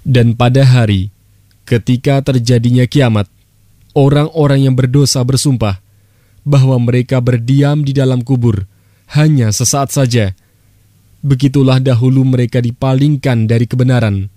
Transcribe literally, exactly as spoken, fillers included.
Dan pada hari ketika terjadinya kiamat, orang-orang yang berdosa bersumpah bahwa mereka berdiam di dalam kubur hanya sesaat saja. Begitulah dahulu mereka dipalingkan dari kebenaran,